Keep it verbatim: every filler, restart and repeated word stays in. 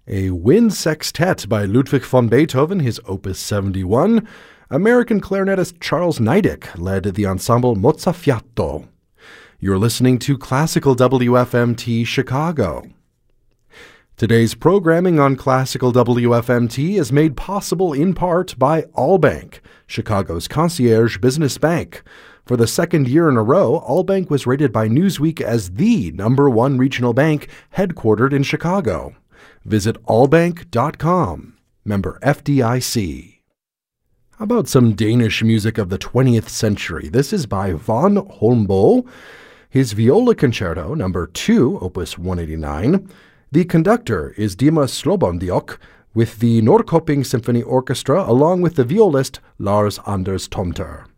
A Wind Sextet by Ludwig van Beethoven, his Opus seventy-one. American clarinetist Charles Niedek led the ensemble Mozzafiato. You're listening to Classical W F M T Chicago. Today's programming on Classical W F M T is made possible in part by Allbank, Chicago's concierge business bank. For the second year in a row, Allbank was rated by Newsweek as the number one regional bank headquartered in Chicago. Visit allbank dot com. Member F D I C. How about some Danish music of the twentieth century? This is by Von Holmboe. His Viola Concerto, number two, Opus one eighty-nine. The conductor is Dima Slobondiok with the Nordkoping Symphony Orchestra along with the violist Lars Anders Tomter.